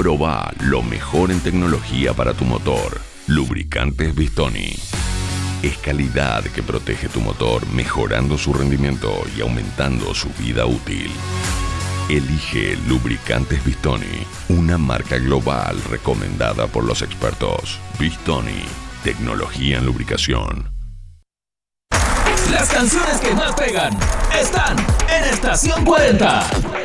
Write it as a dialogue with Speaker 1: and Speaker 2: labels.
Speaker 1: Probá lo mejor en tecnología para tu motor. Lubricantes Bistoni. Es calidad que protege tu motor, mejorando su rendimiento y aumentando su vida útil. Elige Lubricantes Bistoni, una marca global recomendada por los expertos. Bistoni, tecnología en lubricación.
Speaker 2: Las canciones que más pegan están en Estación 40.